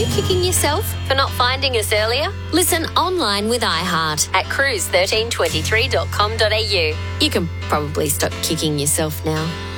you kicking yourself for not finding us earlier? Listen online with iHeart at cruise1323.com.au. You can probably stop kicking yourself now.